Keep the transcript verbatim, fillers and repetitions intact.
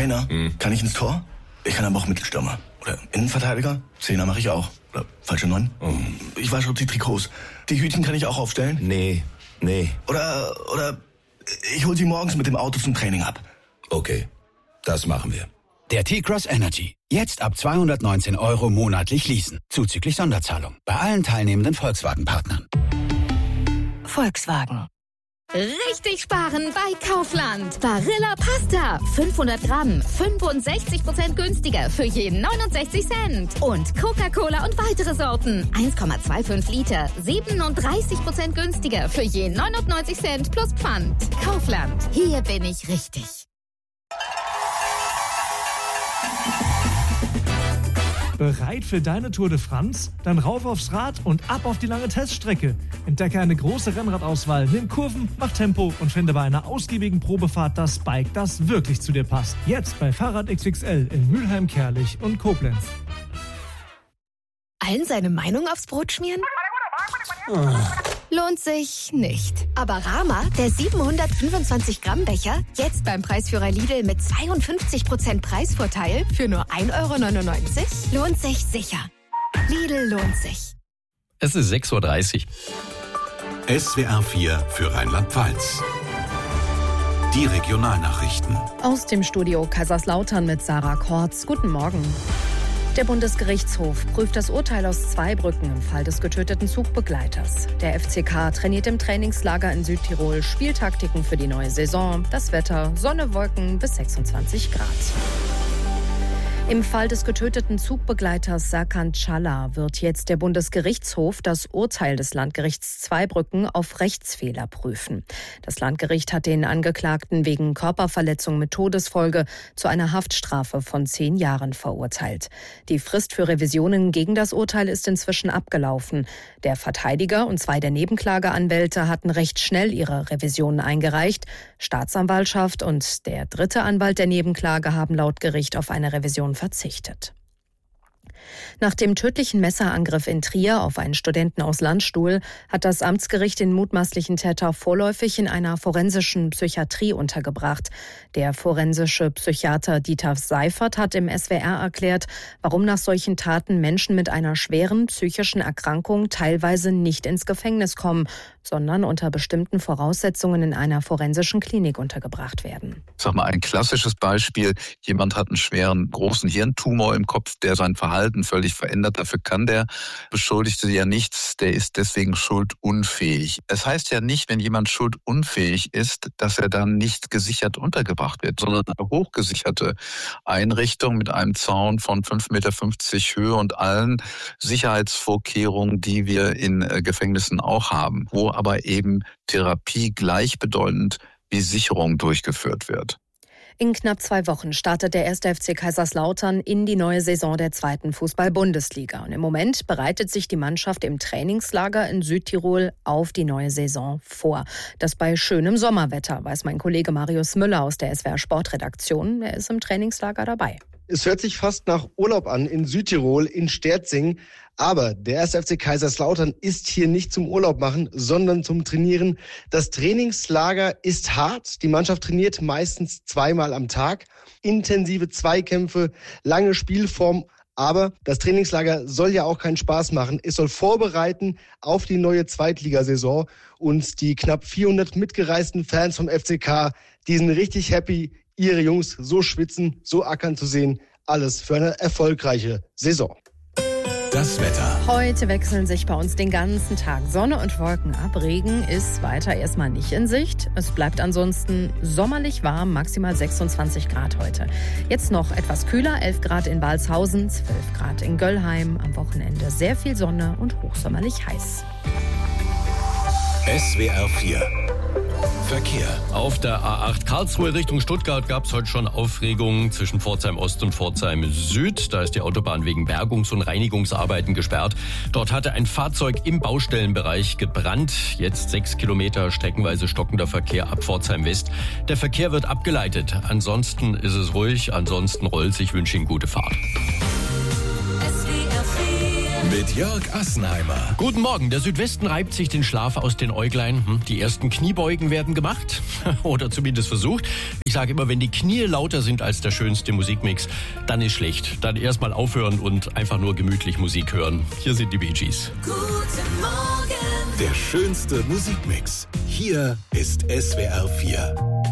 Trainer. Hm. Kann ich ins Tor? Ich kann aber auch Mittelstürmer. Oder Innenverteidiger? Zehner mache ich auch. Oder falsche Neun? Oh. Ich wasche die Trikots. Die Hütchen kann ich auch aufstellen? Nee, nee. Oder, oder ich hol sie morgens mit dem Auto zum Training ab. Okay, das machen wir. Der T-Cross Energy. Jetzt ab zweihundertneunzehn Euro monatlich leasen. Zuzüglich Sonderzahlung. Bei allen teilnehmenden Volkswagen-Partnern. Volkswagen. Richtig sparen bei Kaufland. Barilla Pasta. fünfhundert Gramm. fünfundsechzig Prozent günstiger für jeden neunundsechzig Cent. Und Coca-Cola und weitere Sorten. eins Komma fünfundzwanzig Liter. siebenunddreißig Prozent günstiger für jeden neunundneunzig Cent plus Pfand. Kaufland. Hier bin ich richtig. Bereit für deine Tour de France? Dann rauf aufs Rad und ab auf die lange Teststrecke. Entdecke eine große Rennradauswahl, nimm Kurven, mach Tempo und finde bei einer ausgiebigen Probefahrt das Bike, das wirklich zu dir passt. Jetzt bei Fahrrad X X L in Mülheim, Kerlich und Koblenz. Allen seine Meinung aufs Brot schmieren? Lohnt sich nicht. Aber Rama, der siebenhundertfünfundzwanzig Gramm Becher, jetzt beim Preisführer Lidl mit zweiundfünfzig Prozent Preisvorteil für nur ein Euro neunundneunzig, lohnt sich sicher. Lidl lohnt sich. Es ist sechs Uhr dreißig. S W R vier für Rheinland-Pfalz. Die Regionalnachrichten. Aus dem Studio Kaiserslautern mit Sarah Kortz. Guten Morgen. Der Bundesgerichtshof prüft das Urteil aus Zweibrücken im Fall des getöteten Zugbegleiters. Der F C K trainiert im Trainingslager in Südtirol, Spieltaktiken für die neue Saison. Das Wetter: Sonne, Wolken bis sechsundzwanzig Grad. Im Fall des getöteten Zugbegleiters Serkan Çağlar wird jetzt der Bundesgerichtshof das Urteil des Landgerichts Zweibrücken auf Rechtsfehler prüfen. Das Landgericht hat den Angeklagten wegen Körperverletzung mit Todesfolge zu einer Haftstrafe von zehn Jahren verurteilt. Die Frist für Revisionen gegen das Urteil ist inzwischen abgelaufen. Der Verteidiger und zwei der Nebenklageanwälte hatten recht schnell ihre Revisionen eingereicht. Staatsanwaltschaft und der dritte Anwalt der Nebenklage haben laut Gericht auf eine Revision verzichtet. Nach dem tödlichen Messerangriff in Trier auf einen Studenten aus Landstuhl hat das Amtsgericht den mutmaßlichen Täter vorläufig in einer forensischen Psychiatrie untergebracht. Der forensische Psychiater Dieter Seifert hat im S W R erklärt, warum nach solchen Taten Menschen mit einer schweren psychischen Erkrankung teilweise nicht ins Gefängnis kommen, sondern unter bestimmten Voraussetzungen in einer forensischen Klinik untergebracht werden. Ich sag mal, ein klassisches Beispiel: Jemand hat einen schweren, großen Hirntumor im Kopf, der sein Verhalten völlig verändert. Dafür kann der Beschuldigte ja nichts. Der ist deswegen schuldunfähig. Es heißt ja nicht, wenn jemand schuldunfähig ist, dass er dann nicht gesichert untergebracht wird, sondern eine hochgesicherte Einrichtung mit einem Zaun von fünf Komma fünfzig Meter Höhe und allen Sicherheitsvorkehrungen, die wir in Gefängnissen auch haben, wo aber eben Therapie gleichbedeutend wie Sicherung durchgeführt wird. In knapp zwei Wochen startet der erste F C Kaiserslautern in die neue Saison der zweiten Fußball-Bundesliga. Und im Moment bereitet sich die Mannschaft im Trainingslager in Südtirol auf die neue Saison vor. Das bei schönem Sommerwetter, weiß mein Kollege Marius Müller aus der S W R Sportredaktion. Er ist im Trainingslager dabei. Es hört sich fast nach Urlaub an in Südtirol, in Sterzing. Aber der erste F C Kaiserslautern ist hier nicht zum Urlaub machen, sondern zum Trainieren. Das Trainingslager ist hart. Die Mannschaft trainiert meistens zweimal am Tag. Intensive Zweikämpfe, lange Spielform. Aber das Trainingslager soll ja auch keinen Spaß machen. Es soll vorbereiten auf die neue Zweitligasaison. Und die knapp vierhundert mitgereisten Fans vom F C K, die sind richtig happy, ihre Jungs so schwitzen, so ackern zu sehen. Alles für eine erfolgreiche Saison. Das Wetter. Heute wechseln sich bei uns den ganzen Tag Sonne und Wolken ab. Regen ist weiter erstmal nicht in Sicht. Es bleibt ansonsten sommerlich warm, maximal sechsundzwanzig Grad heute. Jetzt noch etwas kühler, elf Grad in Walshausen, zwölf Grad in Göllheim. Am Wochenende sehr viel Sonne und hochsommerlich heiß. S W R vier Verkehr. Auf der A acht Karlsruhe Richtung Stuttgart gab es heute schon Aufregung zwischen Pforzheim Ost und Pforzheim Süd. Da ist die Autobahn wegen Bergungs- und Reinigungsarbeiten gesperrt. Dort hatte ein Fahrzeug im Baustellenbereich gebrannt. Jetzt sechs Kilometer streckenweise stockender Verkehr ab Pforzheim West. Der Verkehr wird abgeleitet. Ansonsten ist es ruhig, ansonsten rollt. Ich wünsche Ihnen gute Fahrt. Mit mit Jörg Assenheimer. Guten Morgen. Der Südwesten reibt sich den Schlaf aus den Äuglein. Hm, Die ersten Kniebeugen werden gemacht. Oder zumindest versucht. Ich sage immer, wenn die Knie lauter sind als der schönste Musikmix, dann ist schlecht. Dann erstmal aufhören und einfach nur gemütlich Musik hören. Hier sind die Bee Gees. Guten Morgen. Der schönste Musikmix. Hier ist S W R vier.